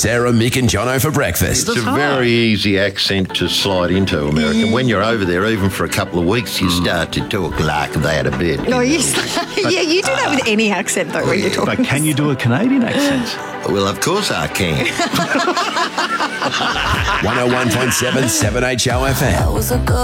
Sarah, Mick and Jono for breakfast. It's a very easy accent to slide into, American. When you're over there, even for a couple of weeks, you start to talk like that a bit. No, you do that with any accent, though, when you're talking. But can you do a Canadian accent? Well, of course I can. 101.7 7HO FM.